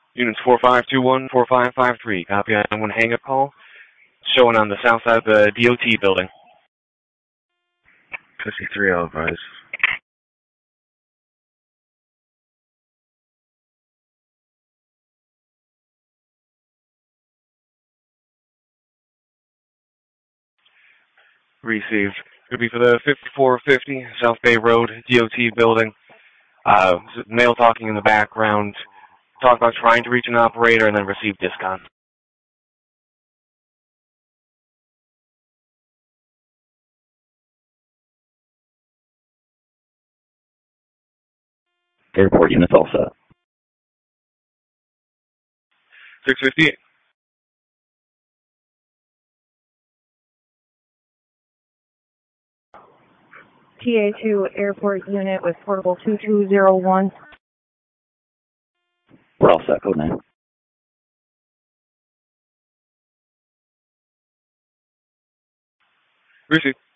Units 4521, 4553. Copy on one hang-up call. Showing on the south side of the DOT building. 53, I'll advise. Received. Could be for the 5450 South Bay Road DOT building. Male talking in the background. Talk about trying to reach an operator and then receive discon. Airport units all set. 658. TA2 airport unit with portable 2201. We're all set, code 9. Received.